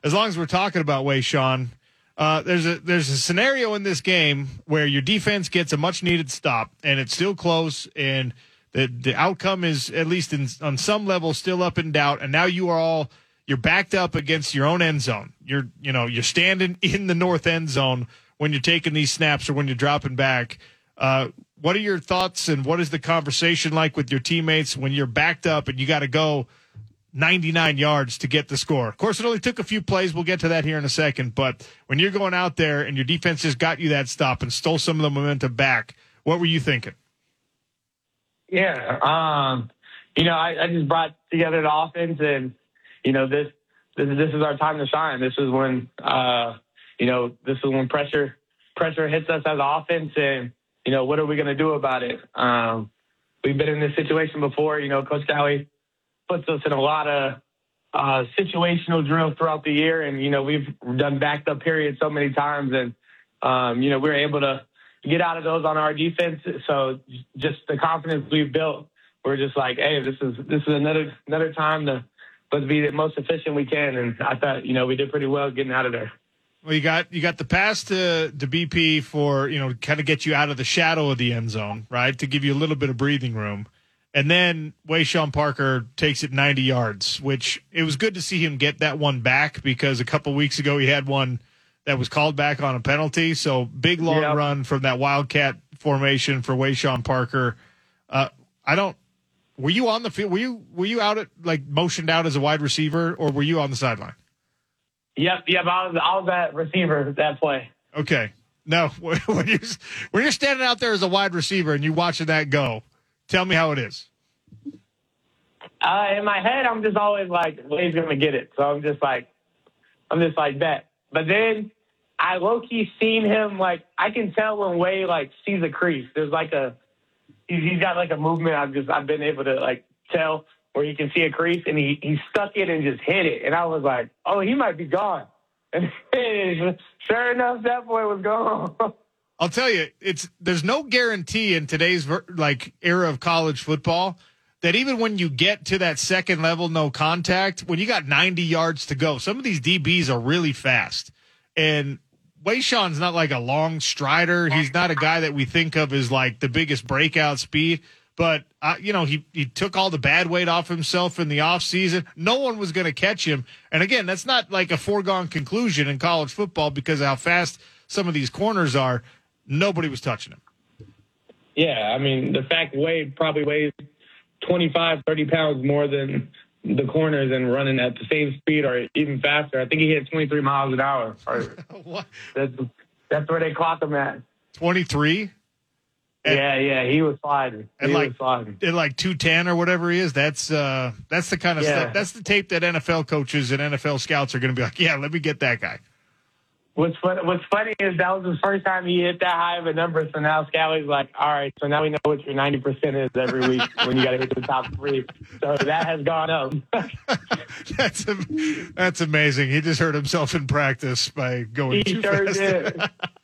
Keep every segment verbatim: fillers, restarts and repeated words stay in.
as long as we're talking about Wayshawn, uh, there's a there's a scenario in this game where your defense gets a much needed stop, and it's still close, and the the outcome is at least in, on some level still up in doubt. And now you are all you're backed up against your own end zone. You're you know you're standing in the north end zone when you're taking these snaps or when you're dropping back. Uh, what are your thoughts, and what is the conversation like with your teammates when you're backed up and you got to go ninety-nine yards to get the score? Of course, it only took a few plays. We'll get to that here in a second. But when you're going out there and your defense just got you that stop and stole some of the momentum back, what were you thinking? Yeah, um, you know, I, I just brought together the offense, and you know, this this this is our time to shine. This is when uh, you know, this is when pressure pressure hits us as an offense, and you know, what are we going to do about it? Um, we've been in this situation before. You know, Coach Cowley puts us in a lot of uh, situational drills throughout the year. And, you know, we've done backed up periods so many times. And, um, you know, we're able to get out of those on our defense. So just the confidence we've built, we're just like, hey, this is this is another another time to let's be the most efficient we can. And I thought, you know, we did pretty well getting out of there. Well, you got you got the pass to, to B P for, you know, kind of get you out of the shadow of the end zone, right, to give you a little bit of breathing room. And then Wayshawn Parker takes it ninety yards, which it was good to see him get that one back because a couple weeks ago he had one that was called back on a penalty. So big, long yep. run from that Wildcat formation for Wayshawn Parker. Uh, I don't – were you on the field? Were you were you out at, like, motioned out as a wide receiver, or were you on the sideline? Yep, yep. I was, I was that receiver that play. Okay. No, when you're, when you're standing out there as a wide receiver and you're watching that go, tell me how it is. Uh, in my head, I'm just always like, Wade's going to get it. So I'm just like, I'm just like, bet. But then I low-key seen him, like, I can tell when Wade, like, sees a crease. There's like a, he's, he's got like a movement I've just, I've been able to, like, tell where you can see a crease, and he, he stuck it and just hit it. And I was like, oh, he might be gone. And sure enough, that boy was gone. I'll tell you, it's there's no guarantee in today's like era of college football that even when you get to that second level, no contact, when you got ninety yards to go, some of these D Bs are really fast. And Wayshawn's not like a long strider. He's not a guy that we think of as like the biggest breakout speed. But, uh, you know, he, he took all the bad weight off himself in the offseason. No one was going to catch him. And, again, that's not like a foregone conclusion in college football because of how fast some of these corners are. Nobody was touching him. Yeah, I mean, the fact Wade probably weighs twenty-five, thirty pounds more than the corners and running at the same speed or even faster. I think he hit twenty-three miles an hour. What? That's, that's where they clocked him at. twenty-three? Yeah, yeah, he was sliding. He like, was sliding. At like two ten or whatever he is, that's uh, that's the kind of yeah. stuff. That's the tape that N F L coaches and N F L scouts are going to be like, yeah, let me get that guy. What's fun, What's funny is that was the first time he hit that high of a number. So now Scalley's like, all right, so now we know what your ninety percent is every week when you got to hit the top three. So that has gone up. that's a, that's amazing. He just hurt himself in practice by going he too sure fast. Did.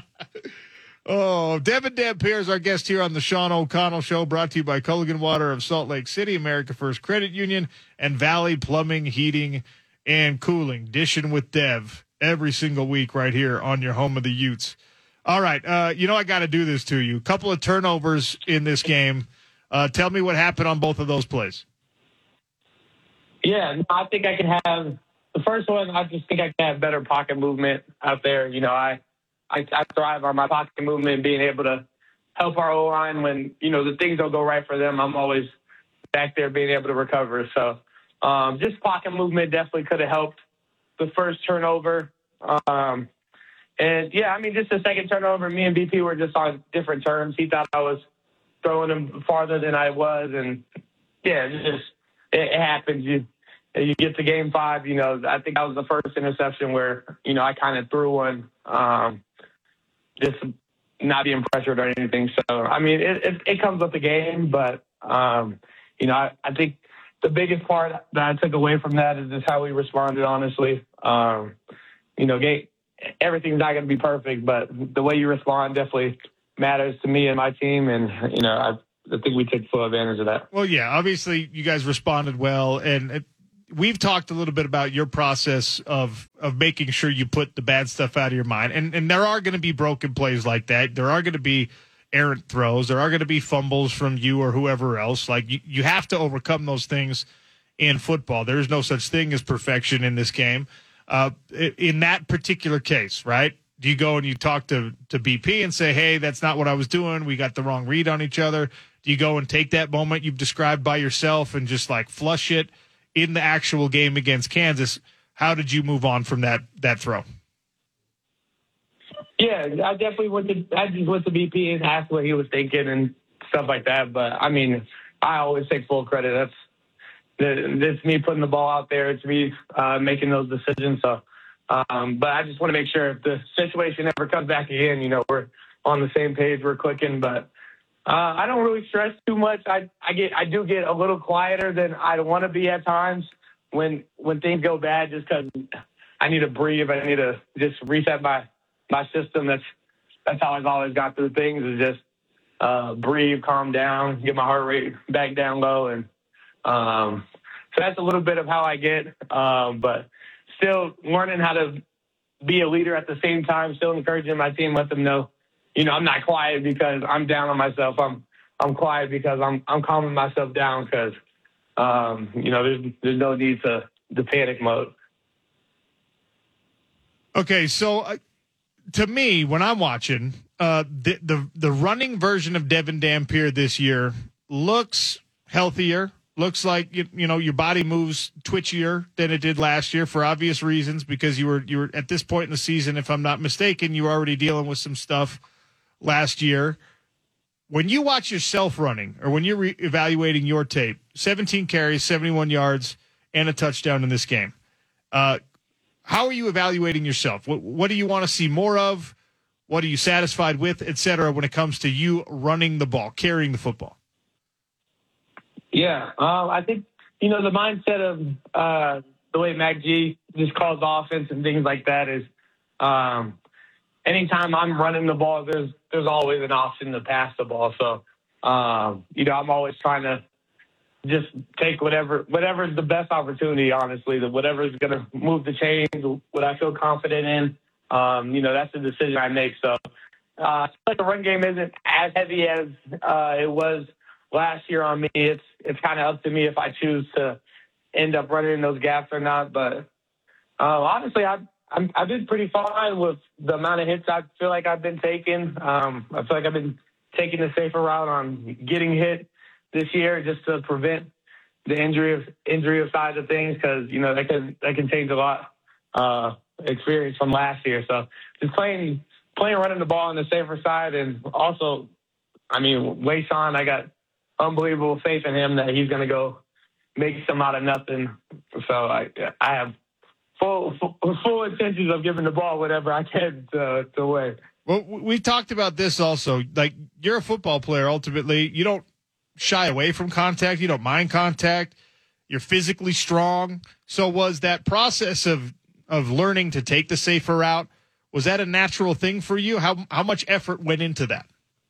Oh, Devin Dampier is our guest here on the Sean O'Connell Show, brought to you by Culligan Water of Salt Lake City, America First Credit Union, and Valley Plumbing, Heating, and Cooling. Dishing with Dev every single week right here on your home of the Utes. All right, uh, you know I got to do this to you. A couple of turnovers in this game. Uh, tell me what happened on both of those plays. Yeah, no, I think I can have – the first one, I just think I can have better pocket movement out there. You know, I – I, I thrive on my pocket movement, being able to help our O-line when, you know, the things don't go right for them. I'm always back there being able to recover. So um, just pocket movement definitely could have helped the first turnover. Um, and, yeah, I mean, just the second turnover, me and B P were just on different terms. He thought I was throwing him farther than I was. And, yeah, it just it, it happens. You, you get to game five, you know, I think that was the first interception where, you know, I kind of threw one. Um, just not being pressured or anything. So, I mean, it, it, it comes with the game, but, um, you know, I, I think the biggest part that I took away from that is just how we responded, honestly. Um, you know, game, everything's not going to be perfect, but the way you respond definitely matters to me and my team. And, you know, I, I think we took full advantage of that. Well, yeah, obviously you guys responded well, and it, we've talked a little bit about your process of of making sure you put the bad stuff out of your mind, and and there are going to be broken plays like that. There are going to be errant throws. There are going to be fumbles from you or whoever else. Like you, you have to overcome those things in football. There is no such thing as perfection in this game. Uh, in that particular case, right? Do you go and you talk to, to B P and say, hey, that's not what I was doing. We got the wrong read on each other. Do you go and take that moment you've described by yourself and just like flush it in the actual game against Kansas? How did you move on from that, that throw? Yeah, I definitely went to, I just went to B P and asked what he was thinking and stuff like that. But I mean, I always take full credit. That's, It's me putting the ball out there. It's me uh, making those decisions. So, um, but I just want to make sure if the situation ever comes back again, you know, we're on the same page, we're clicking. But uh, I don't really stress too much. I, I get, I do get a little quieter than I want to be at times when when things go bad, just because I need to breathe. I need to just reset my my system. That's that's how I've always got through things. Is just uh, breathe, calm down, get my heart rate back down low, and. Um, so that's a little bit of how I get, um, but still learning how to be a leader at the same time, still encouraging my team, let them know, you know, I'm not quiet because I'm down on myself. I'm, I'm quiet because I'm, I'm calming myself down because, um, you know, there's, there's no need to the panic mode. Okay. So uh, to me, when I'm watching, uh, the, the, the running version of Devin Dampier this year looks healthier. Looks like you, you know your body moves twitchier than it did last year for obvious reasons because you were you were at this point in the season, if I'm not mistaken, you were already dealing with some stuff last year. When you watch yourself running, or when you're re- evaluating your tape, seventeen carries, seventy-one yards, and a touchdown in this game. Uh, how are you evaluating yourself? What, what do you want to see more of? What are you satisfied with, et cetera, when it comes to you running the ball, carrying the football? Yeah, um, I think, you know, the mindset of uh, the way Mac G just calls offense and things like that is um, anytime I'm running the ball, there's there's always an option to pass the ball. So, um, you know, I'm always trying to just take whatever whatever's the best opportunity, honestly, that whatever's going to move the chains, what I feel confident in, um, you know, that's the decision I make. So, uh, like the run game isn't as heavy as uh, it was last year on me. It's it's kind of up to me if I choose to end up running in those gaps or not. But uh, honestly, I've I'm, I've been pretty fine with the amount of hits I feel like I've been taking. Um, I feel like I've been taking the safer route on getting hit this year just to prevent the injury of injury side of things, because you know that can that can change a lot uh, experience from last year. So just playing playing running the ball on the safer side, and also, I mean, Wayshawn, I got unbelievable faith in him that he's going to go make some out of nothing. So I I have full full, full intentions of giving the ball whatever I can to, to win. Well, we talked about this also. Like, you're a football player ultimately. You don't shy away from contact. You don't mind contact. You're physically strong. So was that process of of learning to take the safer route, was that a natural thing for you? How how much effort went into that?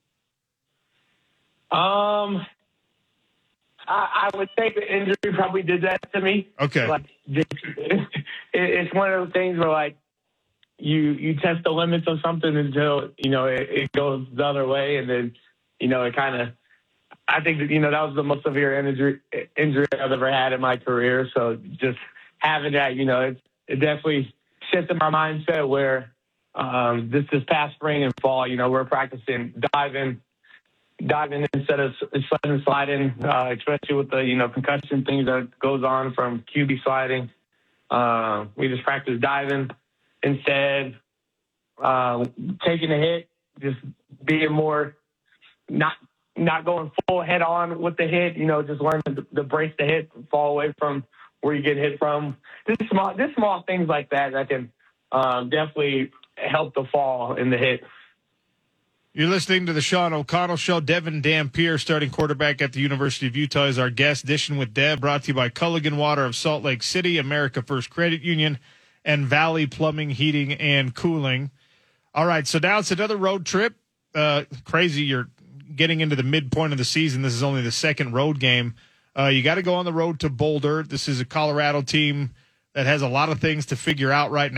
Um. I, I would say the injury probably did that to me. Okay. Like, it, it's one of those things where, like, you you test the limits of something until, you know, it, it goes the other way. And then, you know, it kind of, I think that, you know, that was the most severe injury, injury I've ever had in my career. So just having that, you know, it, it definitely shifted my mindset where um, this, this past spring and fall, you know, we're practicing diving, diving instead of sliding and sliding, uh, especially with the, you know, concussion things that goes on from Q B sliding. Uh, we just practice diving instead, uh, taking a hit, just being more, not not going full head on with the hit, you know, just learning to, to brace the hit, fall away from where you get hit from. Just small, just small things like that that can um, definitely help the fall in the hit. You're listening to the Sean O'Connell Show. Devin Dampier, starting quarterback at the University of Utah, is our guest. Dishing with Dev, brought to you by Culligan Water of Salt Lake City, America First Credit Union, and Valley Plumbing, Heating, and Cooling. All right, so now it's another road trip. Uh, crazy, you're getting into the midpoint of the season. This is only the second road game Uh, you got to go on the road to Boulder. This is a Colorado team that has a lot of things to figure out right